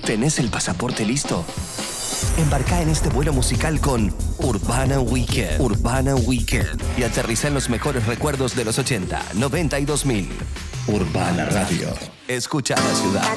¿Tenés el pasaporte listo? Embarcá en este vuelo musical con Urbana Weekend. Urbana Weekend. Y aterrizá en los mejores recuerdos de los 80, 90 y 2000. Urbana Radio. Escucha la ciudad.